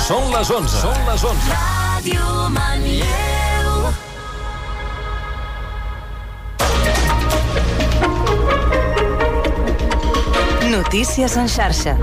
Són les 11. Són les 11. Ràdio Manlleu. Notícies en xarxa.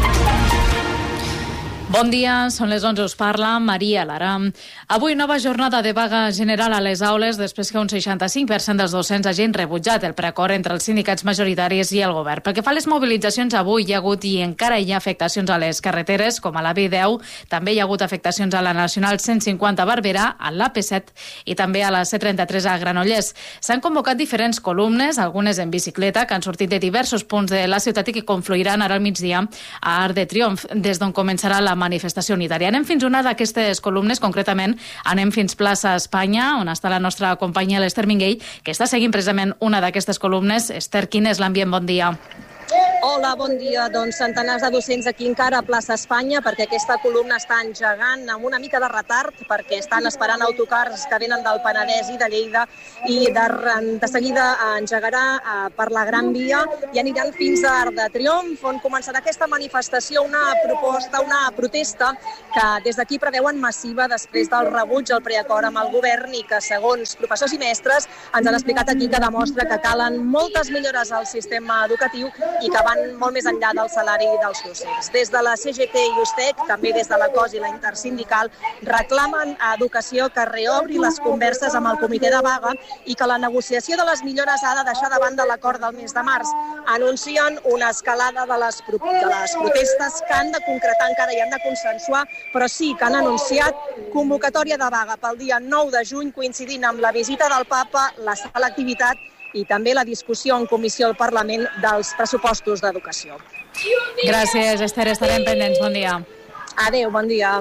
Bon dia, són les 11, us parla Maria Lara. Avui nova jornada de vaga general a les aules després que un 65% dels docents hagin rebutjat el preacord entre els sindicats majoritaris i el govern. Pel que fa a les mobilitzacions, avui hi ha hagut i encara hi ha afectacions a les carreteres, com a la B10, també hi ha hagut afectacions a la Nacional 150 a Barberà, a l'AP7 i també a la C33 a Granollers. S'han convocat diferents columnes, algunes en bicicleta, que han sortit de diversos punts de la ciutat i que confluiran ara al migdia a Arc de Triomf, des d'on començarà la manifestació unitària. Anem fins a una d'aquestes columnes, concretament anem fins Plaça Espanya, on està la nostra companya l'Ester Minguell, que està seguint precisament una d'aquestes columnes. Ester, quin és l'ambient? Bon dia. Hola, bon dia. Doncs centenars de docents aquí encara a Plaça Espanya, perquè aquesta columna està engegant amb una mica de retard, perquè estan esperant autocars que venen del Penedès i de Lleida, i de seguida engegarà per la Gran Via i aniran fins a Arc de Triomf, on començarà aquesta manifestació, una protesta que des d'aquí preveuen massiva després del rebuig al preacord amb el govern i que, segons professors i mestres, ens han explicat aquí que demostra que calen moltes millores al sistema educatiu i que van molt més enllà del salari dels docents. Des de la CGT i USTEC, també des de la COS i la Intersindical, reclamen a Educació que reobri les converses amb el comitè de vaga i que la negociació de les millores ha de deixar de banda l'acord del mes de març. Anuncien una escalada de les protestes que han de concretar encara i han de consensuar, però sí que han anunciat convocatòria de vaga pel dia 9 de juny, coincidint amb la visita del Papa, la selectivitat i també la discussió en comissió al Parlament dels pressupostos d'educació. Gràcies, Ester. Estarem pendents. Bon dia. Adéu, bon dia.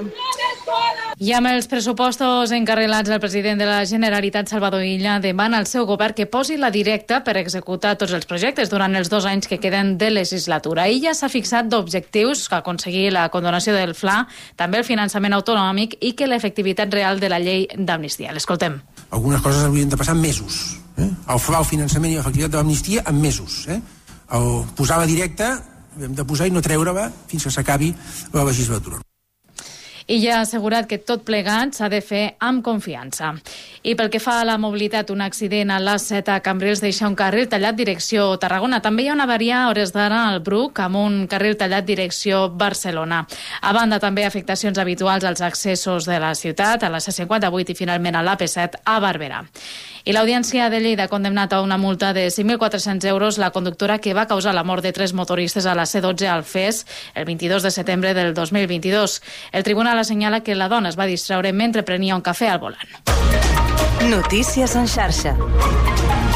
I amb els pressupostos encarrilats, el president de la Generalitat, Salvador Illa, demana al seu govern que posi la directa per executar tots els projectes durant els 2 anys que queden de legislatura. Illa s'ha fixat d'objectius que aconseguir la condonació del FLA, també el finançament autonòmic i que l'efectivitat real de la llei d'amnistia. L'escoltem. Algunes coses haurien de passar en mesos. El FLA, el finançament i l'efectivitat de l'amnistia en mesos. El posar la directa, hem de posar i no treure-la fins que s'acabi la legislatura. I ja ha assegurat que tot plegat s'ha de fer amb confiança. I pel que fa a la mobilitat, un accident a l'A7 a Cambrils deixa un carril tallat direcció Tarragona. També hi ha una avaria a hores d'ara al Bruc amb un carril tallat direcció Barcelona. A banda, també afectacions habituals als accessos de la ciutat, a la C58 i finalment a l'AP7 a Barberà. I l'Audiència de Lleida ha condemnat a una multa de 5.400 euros la conductora que va causar la mort de 3 motoristes a la C12 al FES el 22 de setembre del 2022. El tribunal assenyala que la dona es va distreure mentre prenia un cafè al volant. Notícies en xarxa.